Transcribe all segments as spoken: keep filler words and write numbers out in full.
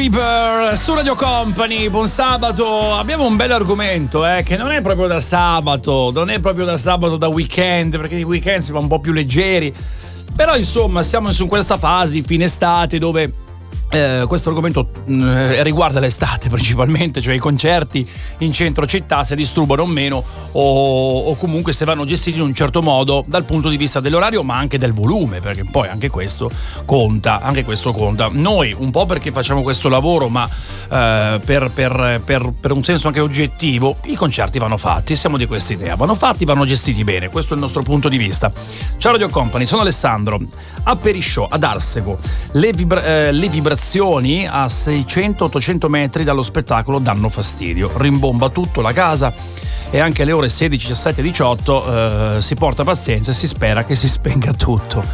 River su Radio Company. Buon sabato. Abbiamo un bel argomento, eh, che non è proprio da sabato, non è proprio da sabato, da weekend, perché di weekend si va un po' più leggeri. Però insomma siamo su questa fase di fine estate dove Eh, questo argomento mh, riguarda l'estate principalmente, cioè i concerti in centro città, se disturbano o meno, o, o comunque se vanno gestiti in un certo modo dal punto di vista dell'orario, ma anche del volume, perché poi anche questo conta, anche questo conta. Noi un po' perché facciamo questo lavoro, ma eh, per, per, per, per un senso anche oggettivo, i concerti vanno fatti, siamo di questa idea, vanno fatti, vanno gestiti bene, questo è il nostro punto di vista. Ciao Radio Company, sono Alessandro. A Perisciò, ad Arsego, le, vibra- eh, le vibrazioni a seicento ottocento metri dallo spettacolo danno fastidio, rimbomba tutto, la casa, e anche alle ore sedici, diciassette e diciotto eh, si porta pazienza e si spera che si spenga tutto.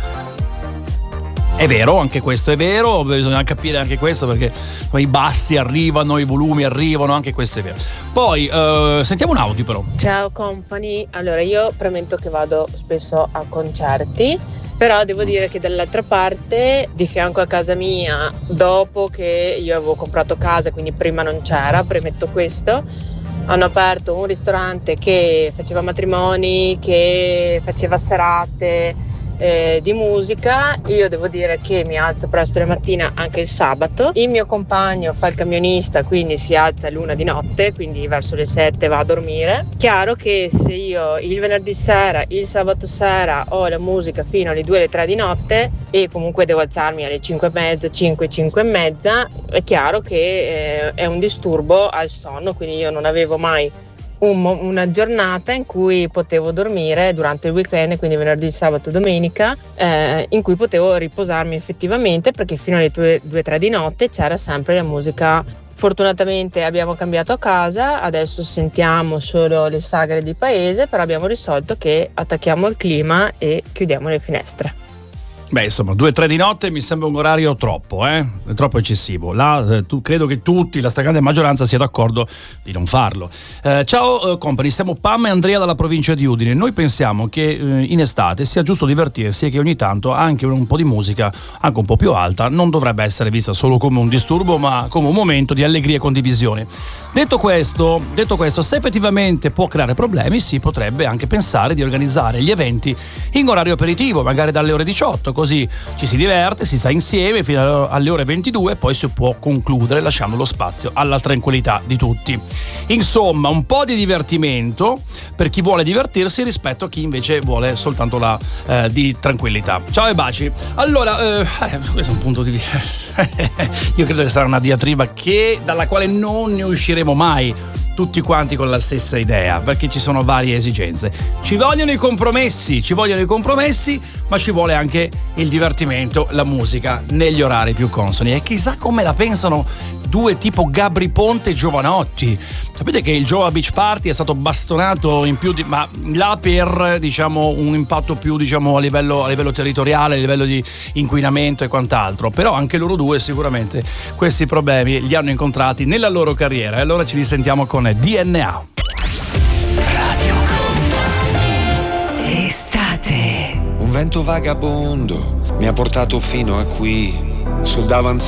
È vero, anche questo è vero, bisogna capire anche questo, perché i bassi arrivano, i volumi arrivano, anche questo è vero. Poi eh, sentiamo un audio però. Ciao Company, allora io premetto che vado spesso a concerti, però devo dire che dall'altra parte, di fianco a casa mia, dopo che io avevo comprato casa, quindi prima non c'era, premetto questo, hanno aperto un ristorante che faceva matrimoni, che faceva serate eh, di musica. Io devo dire che mi alzo presto la mattina anche il sabato. Il mio compagno fa il camionista, quindi si alza l'una di notte, quindi verso le sette va a dormire. Chiaro che se io il venerdì sera, il sabato sera ho la musica fino alle due, alle tre di notte e comunque devo alzarmi alle cinque e mezza, cinque, cinque e mezza, è chiaro che eh, è un disturbo al sonno, quindi io non avevo mai Un, una giornata in cui potevo dormire durante il weekend, quindi venerdì, sabato, domenica, eh, in cui potevo riposarmi effettivamente, perché fino alle due tre di notte c'era sempre la musica. Fortunatamente abbiamo cambiato casa, adesso sentiamo solo le sagre di paese, però abbiamo risolto che attacchiamo il clima e chiudiamo le finestre. Beh, insomma, due tre di notte mi sembra un orario troppo, eh? È troppo eccessivo. Là, eh, tu, credo che tutti, la stragrande maggioranza, sia d'accordo di non farlo. Eh, ciao, eh, company, siamo Pam e Andrea dalla provincia di Udine. Noi pensiamo che eh, in estate sia giusto divertirsi e che ogni tanto anche un po' di musica, anche un po' più alta, non dovrebbe essere vista solo come un disturbo, ma come un momento di allegria e condivisione. Detto questo, detto questo, se effettivamente può creare problemi, si potrebbe anche pensare di organizzare gli eventi in orario aperitivo, magari dalle ore diciotto, così ci si diverte, si sta insieme fino alle ore ventidue e poi si può concludere lasciando lo spazio alla tranquillità di tutti. Insomma, un po' di divertimento per chi vuole divertirsi rispetto a chi invece vuole soltanto la eh, di tranquillità. Ciao e baci. Allora, eh, questo è un punto di vista. Io credo che sarà una diatriba che dalla quale non ne usciremo mai tutti quanti con la stessa idea, perché ci sono varie esigenze. Ci vogliono i compromessi, ci vogliono i compromessi, ma ci vuole anche il divertimento, la musica negli orari più consoni. E chissà come la pensano due tipo Gabri Ponte e Giovanotti. Sapete che il Giova Beach Party è stato bastonato in più di, ma là per diciamo un impatto più diciamo a livello, a livello territoriale, a livello di inquinamento e quant'altro, però anche loro due sicuramente questi problemi li hanno incontrati nella loro carriera. E allora ci risentiamo con D N A. Radio Company. Estate. Un vento vagabondo mi ha portato fino a qui, sul davanzale